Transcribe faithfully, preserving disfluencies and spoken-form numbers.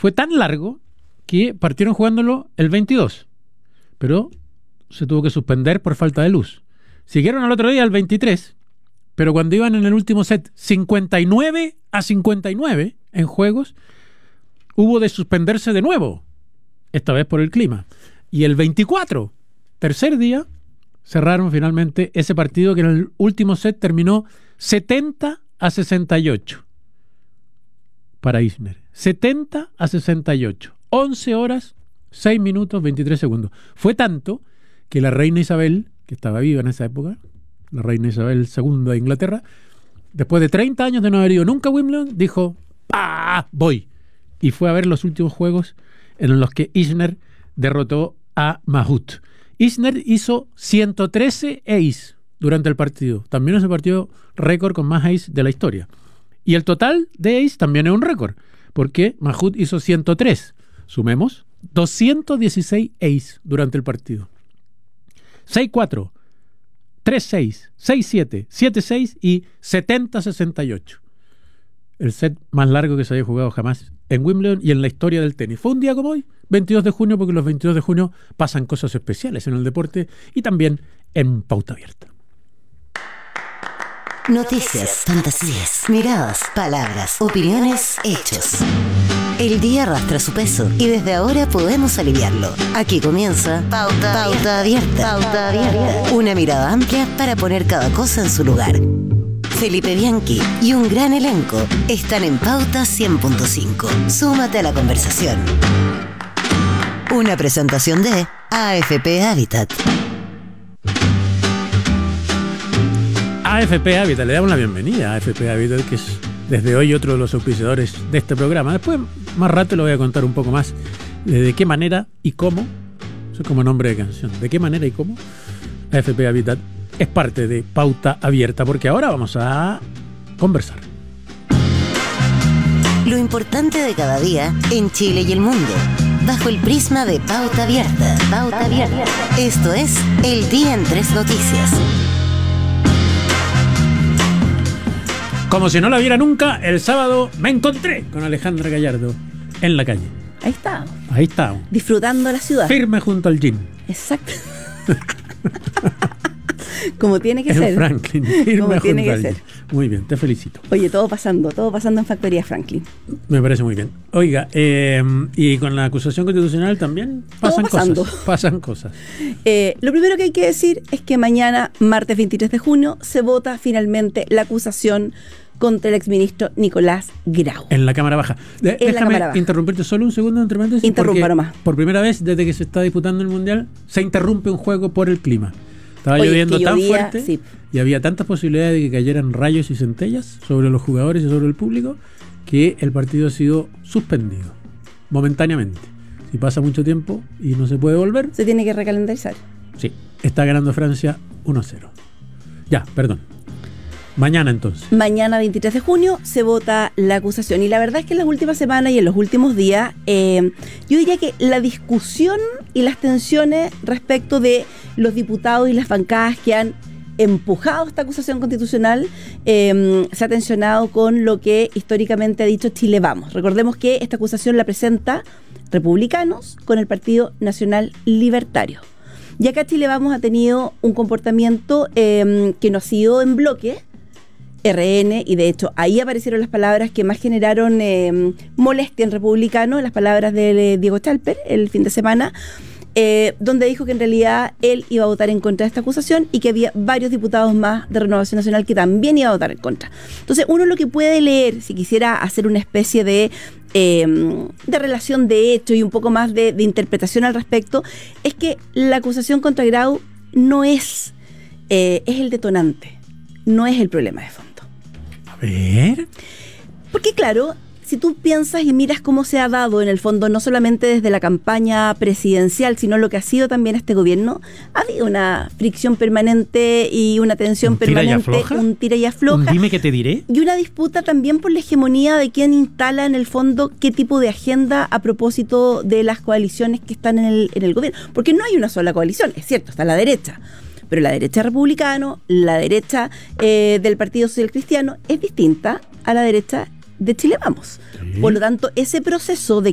fue tan largo que partieron jugándolo el veintidós, pero se tuvo que suspender por falta de luz. Siguieron al otro día el veintitrés, pero cuando iban en el último set cincuenta y nueve a cincuenta y nueve en juegos, hubo de suspenderse de nuevo, esta vez por el clima. Y el veinticuatro, tercer día, cerraron finalmente ese partido que en el último set terminó setenta a sesenta y ocho para Isner. setenta a sesenta y ocho. once horas, seis minutos, veintitrés segundos. Fue tanto que la reina Isabel, que estaba viva en esa época, la reina Isabel segunda de Inglaterra, después de treinta años de no haber ido nunca a Wimbledon, dijo, ¡ah! Voy. Y fue a ver los últimos juegos en los que Isner derrotó a Mahut. Isner hizo ciento trece ace durante el partido. También es el partido récord con más ace de la historia. Y el total de ace también es un récord, porque Mahut hizo ciento tres. Sumemos, doscientos dieciséis ace durante el partido. seis cuatro, tres seis, seis siete, siete seis y setenta a sesenta y ocho. El set más largo que se haya jugado jamás en Wimbledon y en la historia del tenis. Fue un día como hoy, veintidós de junio, porque los veintidós de junio pasan cosas especiales en el deporte y también en Pauta Abierta. Noticias, fantasías, miradas, palabras, opiniones, hechos. El día arrastra su peso y desde ahora podemos aliviarlo. Aquí comienza Pauta, Pauta Abierta. Pauta Abierta. Una mirada amplia para poner cada cosa en su lugar. Felipe Bianchi y un gran elenco están en Pauta cien punto cinco. Súmate a la conversación. Una presentación de A F P Habitat. A F P Habitat, le damos la bienvenida a A F P Habitat, que es desde hoy otro de los auspiciadores de este programa. Después, más rato, le voy a contar un poco más de, de qué manera y cómo, eso es como nombre de canción, de qué manera y cómo A F P Habitat es parte de Pauta Abierta, porque ahora vamos a conversar. Lo importante de cada día en Chile y el mundo, bajo el prisma de Pauta Abierta. Pauta Abierta. Esto es El Día en Tres Noticias. Como si no la viera nunca, el sábado me encontré con Alejandra Gallardo en la calle. Ahí está. Ahí está. Disfrutando la ciudad. Firme junto al gym. Exacto. Como tiene que en ser. Franklin, firme Como junto tiene que al ser. gym. Muy bien, te felicito. Oye, todo pasando, todo pasando en Factoría Franklin. Me parece muy bien. Oiga, eh, y con la acusación constitucional también pasan cosas. Pasan cosas. Eh, lo primero que hay que decir es que mañana, martes veintitrés de junio, se vota finalmente la acusación contra el exministro Nicolás Grau. En la Cámara Baja. De, en déjame la Cámara Baja. interrumpirte solo un segundo entre paréntesis. Interrumpa nomás. Por primera vez desde que se está disputando el Mundial, se interrumpe un juego por el clima. Estaba Oye, lloviendo que tan llovía, fuerte sí. y había tantas posibilidades de que cayeran rayos y centellas sobre los jugadores y sobre el público que el partido ha sido suspendido momentáneamente. Si pasa mucho tiempo y no se puede volver, Se tiene que recalendarizar. sí, está ganando Francia uno a cero. Ya, perdón. Mañana entonces. Mañana veintitrés de junio se vota la acusación y la verdad es que en las últimas semanas y en los últimos días eh, yo diría que la discusión y las tensiones respecto de los diputados y las bancadas que han empujado esta acusación constitucional eh, se ha tensionado con lo que históricamente ha dicho Chile Vamos. Recordemos que esta acusación la presenta Republicanos con el Partido Nacional Libertario. Y acá Chile Vamos ha tenido un comportamiento eh, que no ha sido en bloque, R N, y de hecho ahí aparecieron las palabras que más generaron eh, molestia en Republicano, las palabras de eh, Diego Chalper el fin de semana, eh, donde dijo que en realidad él iba a votar en contra de esta acusación y que había varios diputados más de Renovación Nacional que también iban a votar en contra. Entonces uno lo que puede leer, si quisiera hacer una especie de eh, de relación de hecho y un poco más de, de interpretación al respecto, es que la acusación contra Grau no es, eh, es el detonante, no es el problema de fondo. A ver. Porque claro, si tú piensas y miras cómo se ha dado en el fondo, no solamente desde la campaña presidencial, sino lo que ha sido también este gobierno, ha habido una fricción permanente y una tensión ¿Un tira y permanente, afloja? un tira y afloja. Un dime que te diré. Y una disputa también por la hegemonía de quién instala en el fondo qué tipo de agenda a propósito de las coaliciones que están en el, en el gobierno. Porque no hay una sola coalición, es cierto, está la derecha. Pero la derecha republicano, la derecha eh, del Partido Social Cristiano es distinta a la derecha de Chile Vamos. Sí. Por lo tanto, ese proceso de